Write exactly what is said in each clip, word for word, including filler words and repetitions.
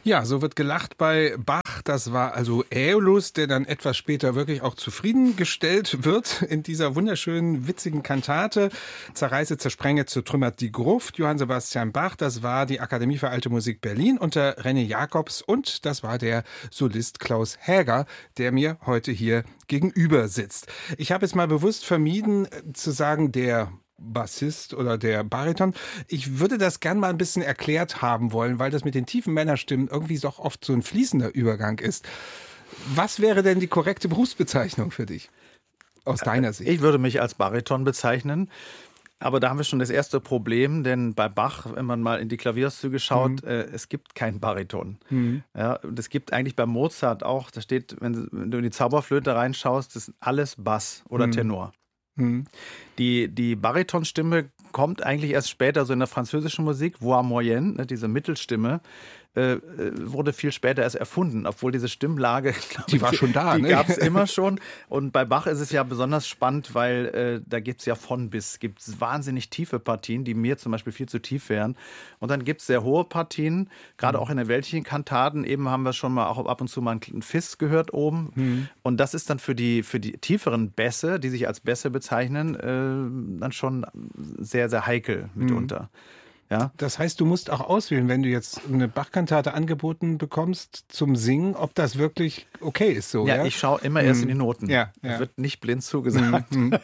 Ja, so wird gelacht bei Bach. Das war also Äolus, der dann etwas später wirklich auch zufriedengestellt wird in dieser wunderschönen, witzigen Kantate. Zerreiße, zersprenge, zertrümmert die Gruft. Johann Sebastian Bach, das war die Akademie für Alte Musik Berlin unter René Jacobs und das war der Solist Klaus Häger, der mir heute hier gegenüber sitzt. Ich habe jetzt mal bewusst vermieden zu sagen, der Bassist oder der Bariton. Ich würde das gern mal ein bisschen erklärt haben wollen, weil das mit den tiefen Männerstimmen irgendwie doch oft so ein fließender Übergang ist. Was wäre denn die korrekte Berufsbezeichnung für dich aus deiner Sicht? Ich würde mich als Bariton bezeichnen. Aber da haben wir schon das erste Problem, denn bei Bach, wenn man mal in die Klavierzüge schaut, mhm. äh, es gibt keinen Bariton. Mhm. Ja, und es gibt eigentlich bei Mozart auch, da steht, wenn, wenn du in die Zauberflöte reinschaust, das ist alles Bass oder mhm. Tenor. Mhm. Die, die Baritonstimme kommt eigentlich erst später, so in der französischen Musik, voix moyenne, ne, diese Mittelstimme, äh, wurde viel später erst erfunden, obwohl diese Stimmlage, die war schon da, die ne? gab es immer schon. Und bei Bach ist es ja besonders spannend, weil äh, da gibt es ja von bis, gibt es wahnsinnig tiefe Partien, die mir zum Beispiel viel zu tief wären. Und dann gibt es sehr hohe Partien, gerade mhm. auch in den weltlichen Kantaten. Eben haben wir schon mal auch ab und zu mal einen Fiss gehört oben. Mhm. Und das ist dann für die, für die tieferen Bässe, die sich als Bässe bezeichnen, äh, dann schon sehr, sehr heikel mitunter. Mhm. Ja. Das heißt, du musst auch auswählen, wenn du jetzt eine Bach-Kantate angeboten bekommst zum Singen, ob das wirklich okay ist so. Ja, ja? ich schaue immer erst mm. in die Noten. Ja, ja. ja. Wird nicht blind zugesagt. Mm.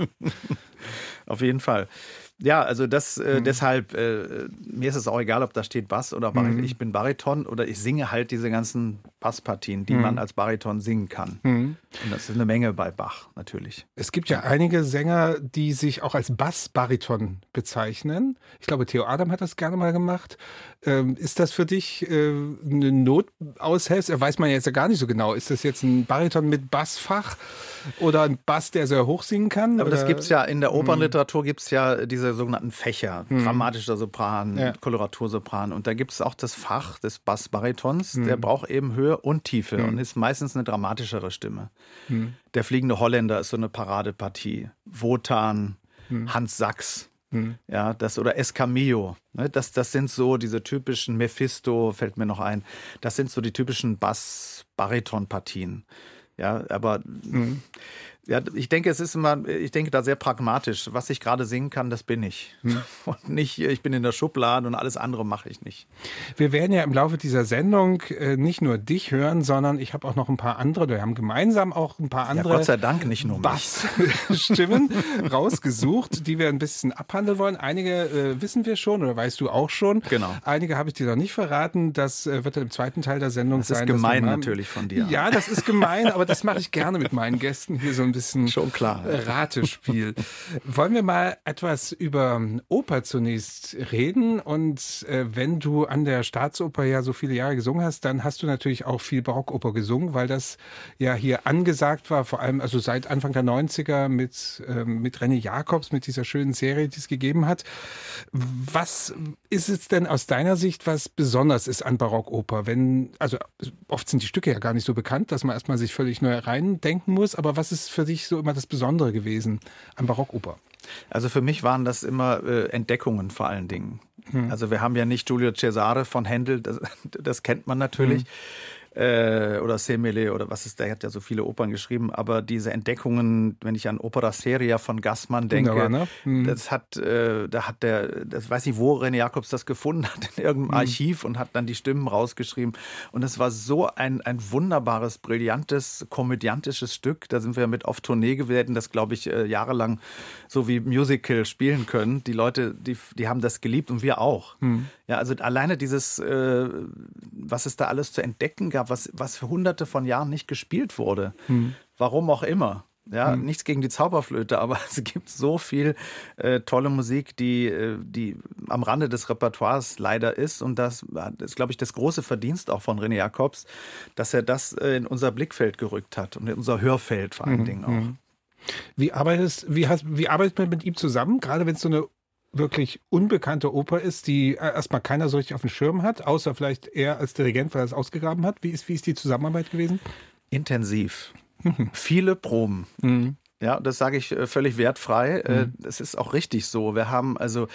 Auf jeden Fall. Ja, also das äh, mhm. deshalb, äh, mir ist es auch egal, ob da steht Bass oder Bariton. Mhm. Ich bin Bariton oder ich singe halt diese ganzen Basspartien, die mhm. man als Bariton singen kann. Mhm. Und das ist eine Menge bei Bach natürlich. Es gibt ja einige Sänger, die sich auch als Bass-Bariton bezeichnen. Ich glaube, Theo Adam hat das gerne mal gemacht. Ähm, ist das für dich äh, eine Notaushilfe? Weiß man jetzt ja gar nicht so genau. Ist das jetzt ein Bariton mit Bassfach oder ein Bass, der sehr hoch singen kann? Aber oder? Das gibt es ja in der Opernliteratur, gibt es ja diese sogenannten Fächer, hm. dramatischer Sopran, ja. Koloratursopran. Und da gibt es auch das Fach des Bassbaritons, hm. der braucht eben Höhe und Tiefe hm. und ist meistens eine dramatischere Stimme. Hm. Der fliegende Holländer ist so eine Paradepartie. Wotan, hm. Hans Sachs, hm. ja, das oder Escamillo. Ne, das, das sind so diese typischen, Mephisto fällt mir noch ein, das sind so die typischen Bass-Bariton-Partien. Ja, aber hm. ja, ich denke, es ist immer, ich denke da sehr pragmatisch. Was ich gerade singen kann, das bin ich. Hm. Und nicht, ich bin in der Schublade und alles andere mache ich nicht. Wir werden ja im Laufe dieser Sendung äh, nicht nur dich hören, sondern ich habe auch noch ein paar andere, wir haben gemeinsam auch ein paar andere ja, Gott sei Dank nicht nur Bassstimmen rausgesucht, die wir ein bisschen abhandeln wollen. Einige äh, wissen wir schon oder weißt du auch schon. Genau. Einige habe ich dir noch nicht verraten. Das äh, wird dann im zweiten Teil der Sendung das sein. Das ist gemein natürlich von dir. Ja, das ist gemein, aber das mache ich gerne mit meinen Gästen hier so ein bisschen schon klar. Ratespiel. Wollen wir mal etwas über Oper zunächst reden? Und äh, wenn du an der Staatsoper ja so viele Jahre gesungen hast, dann hast du natürlich auch viel Barockoper gesungen, weil das ja hier angesagt war, vor allem also seit Anfang der neunziger mit, äh, mit René Jacobs, mit dieser schönen Serie, die es gegeben hat. Was ist es denn aus deiner Sicht, was besonders ist an Barockoper? Wenn, also oft sind die Stücke ja gar nicht so bekannt, dass man erstmal sich völlig neu reindenken muss, aber was ist für dich so immer das Besondere gewesen an Barockoper? Also für mich waren das immer äh, Entdeckungen vor allen Dingen. Hm. Also wir haben ja nicht Giulio Cesare von Händel, das, das kennt man natürlich. Hm. Äh, oder Semele oder was ist, der hat ja so viele Opern geschrieben, aber diese Entdeckungen, wenn ich an Opera Seria von Gassmann denke, ne? hm. das hat, äh, da hat der, das weiß nicht, wo René Jacobs das gefunden hat, in irgendeinem hm. Archiv und hat dann die Stimmen rausgeschrieben und es war so ein, ein wunderbares, brillantes, komödiantisches Stück, da sind wir mit auf Tournee gewesen, das glaube ich äh, jahrelang so wie Musical spielen können, die Leute, die, die haben das geliebt und wir auch. Hm. Ja, also alleine dieses, äh, was es da alles zu entdecken gab, was, was für hunderte von Jahren nicht gespielt wurde. Hm. Warum auch immer. Ja, hm. Nichts gegen die Zauberflöte, aber es gibt so viel äh, tolle Musik, die, äh, die am Rande des Repertoires leider ist. Und das ist, glaube ich, das große Verdienst auch von René Jacobs, dass er das äh, in unser Blickfeld gerückt hat und in unser Hörfeld vor allen hm. Dingen auch. Wie arbeitest, wie hast, wie arbeitet man mit ihm zusammen, gerade wenn es so eine wirklich unbekannte Oper ist, die erstmal keiner so richtig auf dem Schirm hat, außer vielleicht er als Dirigent, weil er es ausgegraben hat. Wie ist, wie ist die Zusammenarbeit gewesen? Intensiv. Mhm. Viele Proben. Mhm. Ja, das sage ich völlig wertfrei. Mhm. Das ist auch richtig so. Wir haben also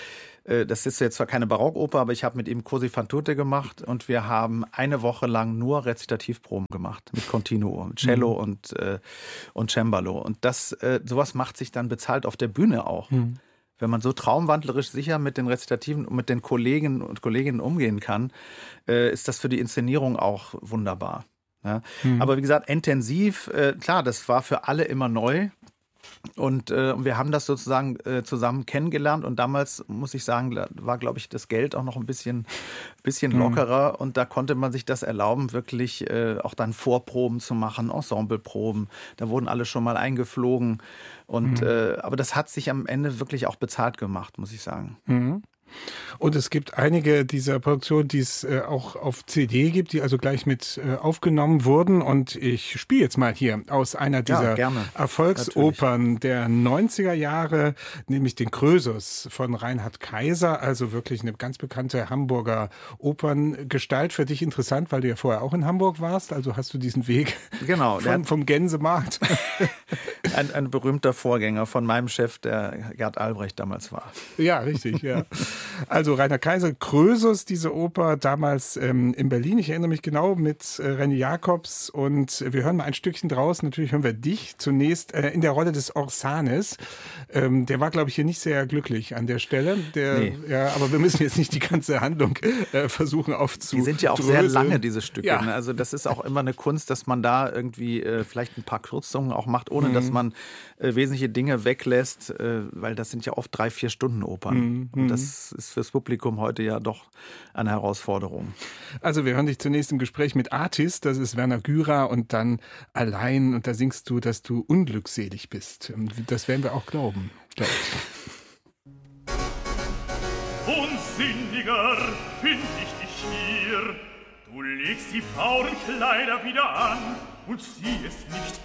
das ist jetzt zwar keine Barockoper, aber ich habe mit ihm Così fan tutte gemacht und wir haben eine Woche lang nur Rezitativproben gemacht mit Continuo, mit Cello mhm. und, äh, und Cembalo. Und das, äh, sowas macht sich dann bezahlt auf der Bühne auch. Mhm. Wenn man so traumwandlerisch sicher mit den Rezitativen und mit den Kollegen und Kolleginnen umgehen kann, äh, ist das für die Inszenierung auch wunderbar. Ja? Mhm. Aber wie gesagt, intensiv, äh, klar, das war für alle immer neu. Und äh, wir haben das sozusagen äh, zusammen kennengelernt und damals, muss ich sagen, war, glaube ich, das Geld auch noch ein bisschen, bisschen lockerer mhm. und da konnte man sich das erlauben, wirklich äh, auch dann Vorproben zu machen, Ensembleproben. Da wurden alle schon mal eingeflogen. Und, mhm. äh, aber das hat sich am Ende wirklich auch bezahlt gemacht, muss ich sagen. Mhm. Und es gibt einige dieser Produktionen, die es äh, auch auf C D gibt, die also gleich mit äh, aufgenommen wurden. Und ich spiele jetzt mal hier aus einer dieser ja, Erfolgsopern Natürlich. der neunziger Jahre, nämlich den Krösus von Reinhard Kaiser. Also wirklich eine ganz bekannte Hamburger Operngestalt. Für dich interessant, weil du ja vorher auch in Hamburg warst. Also hast du diesen Weg genau, von, vom Gänsemarkt. ein, ein berühmter Vorgänger von meinem Chef, der Gerd Albrecht damals war. Ja, richtig, ja. Also Reinhard Kaiser, Krösus, diese Oper, damals ähm, in Berlin. Ich erinnere mich genau mit äh, René Jacobs und wir hören mal ein Stückchen draus. Natürlich hören wir dich zunächst äh, in der Rolle des Orsanes. Ähm, der war, glaube ich, hier nicht sehr glücklich an der Stelle. Der, nee. ja, aber wir müssen jetzt nicht die ganze Handlung äh, versuchen aufzudröseln. Die sind ja auch sehr lange, diese Stücke. Ja. Ne? Also das ist auch immer eine Kunst, dass man da irgendwie äh, vielleicht ein paar Kürzungen auch macht, ohne mhm. dass man äh, wesentliche Dinge weglässt, äh, weil das sind ja oft drei, vier Stunden Opern. Mhm. Und das ist fürs Publikum heute ja doch eine Herausforderung. Also wir hören dich zunächst im Gespräch mit Artis, das ist Werner Gürer, und dann Allein, und da singst du, dass du unglückselig bist. Das werden wir auch glauben, glaube ich. Unsinniger find ich dich hier. Du legst die Frauenkleider wieder an und siehst nicht,